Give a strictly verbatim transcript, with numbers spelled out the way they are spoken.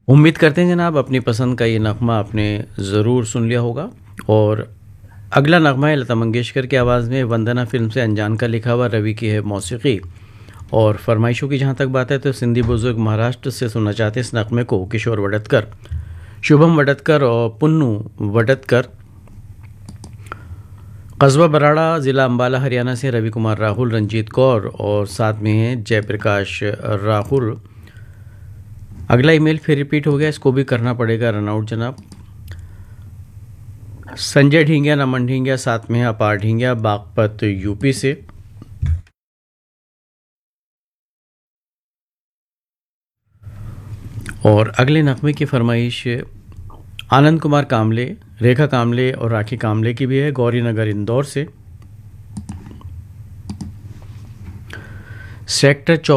उम्मीद करते हैं जनाब अपनी पसंद का ये नगमा आपने ज़रूर सुन लिया होगा। और अगला नगमा है लता मंगेशकर की आवाज़ में, वंदना फ़िल्म से, अनजान का लिखा हुआ, रवि की है मौसीकी। और फरमाइशों की जहाँ तक बात है तो सिंधी बुजुर्ग महाराष्ट्र से सुनना चाहते हैं इस नगमे को किशोर वडतकर, शुभम वडतकर और पुन्नू वडतकर। कस्बा बराड़ा, ज़िला अम्बाला, हरियाणा से रवि कुमार राहुल, रंजीत कौर और साथ में हैं जयप्रकाश राहुल। अगला ईमेल फिर रिपीट हो गया, इसको भी करना पड़ेगा रनआउट जनाब। संजय ढींगिया, नमन ढींगिया, साथ में है अपार ढींगिया, बागपत यूपी से। और अगले नगमे की फरमाइश आनंद कुमार कामले, रेखा कामले और राखी कामले की भी है, गौरी नगर इंदौर से। सेक्टर